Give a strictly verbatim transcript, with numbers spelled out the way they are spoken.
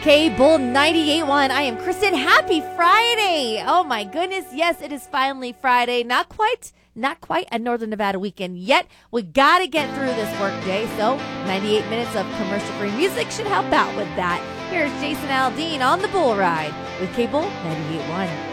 K-Bull ninety-eight point one. I am Kristen. Happy Friday. Oh my goodness. Yes, it is finally Friday. Not quite, not quite a Northern Nevada weekend yet. We got to get through this work day. So ninety-eight minutes of commercial-free music should help out with that. Here's Jason Aldean on the Bull Ride with K-Bull ninety-eight point one.